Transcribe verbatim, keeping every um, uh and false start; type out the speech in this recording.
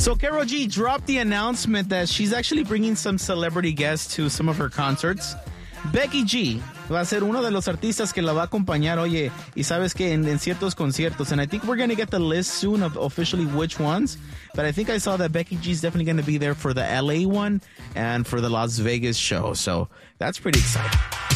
So Karol G dropped the announcement that she's actually bringing some celebrity guests to some of her concerts. Becky G va a ser uno de los artistas que la va a acompañar, oye, y sabes que en, en ciertos conciertos. And I think we're going to get the list soon of officially which ones. But I think I saw that Becky G is definitely going to be there for the L A one and for the Las Vegas show. So that's pretty exciting.